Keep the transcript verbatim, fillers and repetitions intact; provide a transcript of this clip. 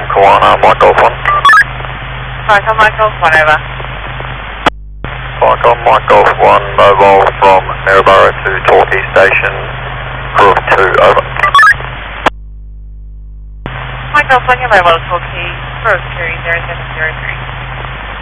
Kawana, Mike Golf one. Mike on Mike Golf one, over. Mike on Mike Golf one, mobile from Maryborough to Torquay Station, crew of two, over. Mike Golf one, your mobile to Torquay, crew of two, zero seven zero three.